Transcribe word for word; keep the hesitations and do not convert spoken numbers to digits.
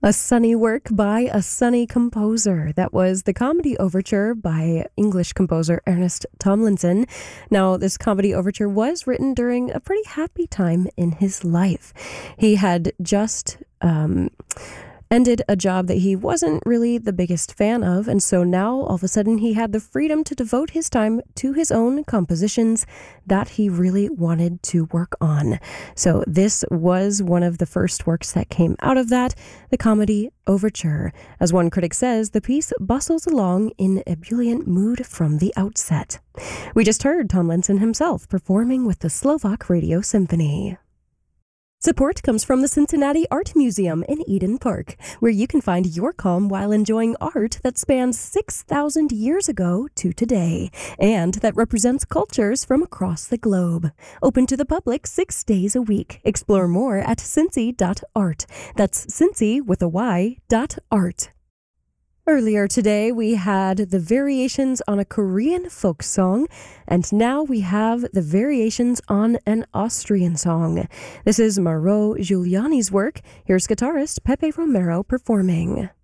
A sunny work by a sunny composer. That was the comedy overture by English composer Ernest Tomlinson. Now, this comedy overture was written during a pretty happy time in his life. He had just um, ended a job that he wasn't really the biggest fan of, and so now, all of a sudden, he had the freedom to devote his time to his own compositions that he really wanted to work on. So this was one of the first works that came out of that, the comedy overture. As one critic says, the piece bustles along in ebullient mood from the outset. We just heard Tomlinson himself performing with the Slovak Radio Symphony. Support comes from the Cincinnati Art Museum in Eden Park, where you can find your calm while enjoying art that spans six thousand years ago to today, and that represents cultures from across the globe. Open to the public six days a week. Explore more at cincy dot art. That's Cincy with a Y dot art. Earlier today, we had the variations on a Korean folk song, and now we have the variations on an Austrian song. This is Marot Giuliani's work. Here's guitarist Pepe Romero performing.